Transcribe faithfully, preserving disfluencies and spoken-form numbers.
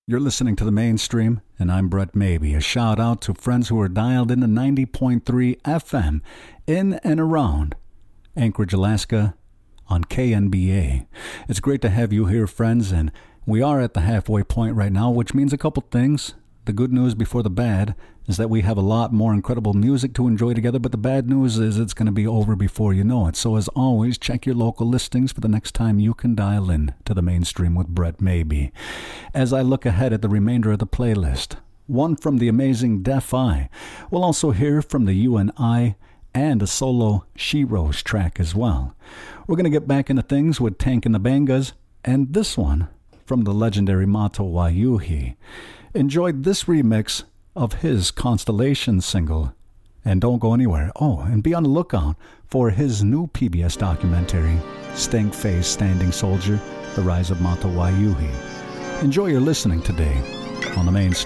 You're listening to The Mainstream, and I'm Brett Maybe. A shout out to friends who are dialed into ninety point three F M in and around Anchorage, Alaska on K N B A. It's great to have you here, friends, and we are at the halfway point right now, which means a couple things. The good news before the bad is that we have a lot more incredible music to enjoy together, but the bad news is it's going to be over before you know it. So as always, check your local listings for the next time you can dial in to The Mainstream with Brett Maybe. As I look ahead at the remainder of the playlist, one from the amazing Def I. We'll also hear from the U N I and a solo She Rose track as well. We're going to get back into things with Tank and the Bangas, and this one from the legendary Mato Wayuhi. Enjoyed this remix of his Constellation single. And don't go anywhere. Oh, and be on the lookout for his new P B S documentary, Stank Face Standing Soldier, The Rise of Mato Wayuhi. Enjoy your listening today on The Mainstream.